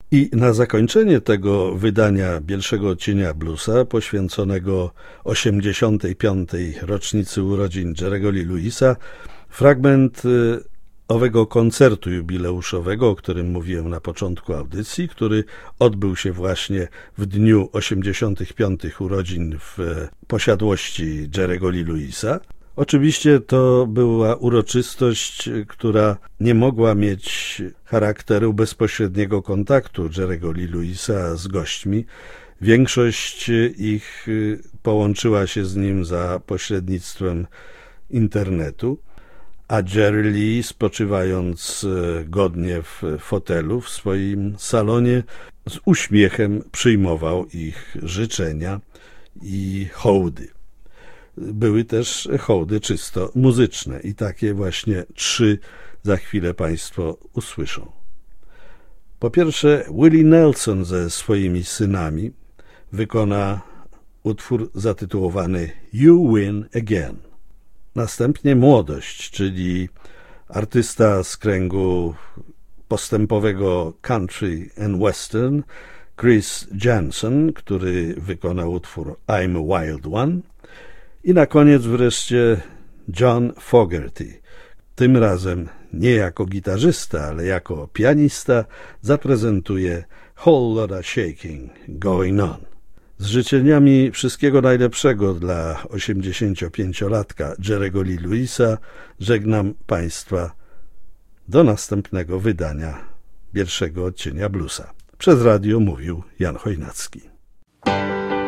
I na zakończenie tego wydania Bielszego Odcienia Bluesa, poświęconego 85. rocznicy urodzin Jerry'ego Lee Lewisa, fragment owego koncertu jubileuszowego, o którym mówiłem na początku audycji, który odbył się właśnie w dniu 85. urodzin w posiadłości Jerry'ego Lee Lewisa. Oczywiście to była uroczystość, która nie mogła mieć charakteru bezpośredniego kontaktu Jerry'ego Lee Lewisa z gośćmi. Większość ich połączyła się z nim za pośrednictwem internetu, a Jerry Lee, spoczywając godnie w fotelu w swoim salonie, z uśmiechem przyjmował ich życzenia i hołdy. Były też hołdy czysto muzyczne i takie właśnie 3 za chwilę Państwo usłyszą. Po pierwsze, Willie Nelson ze swoimi synami wykona utwór zatytułowany You Win Again. Następnie Młodość, czyli artysta z kręgu postępowego country and western Chris Janson, który wykonał utwór I'm a Wild One. I na koniec wreszcie John Fogerty. Tym razem nie jako gitarzysta, ale jako pianista zaprezentuje Whole Lotta Shaking Going On. Z życzeniami wszystkiego najlepszego dla 85-latka Jerry'ego Lee Lewisa żegnam Państwa do następnego wydania Bielszego Odcienia Bluesa. Przez radio mówił Jan Chojnacki.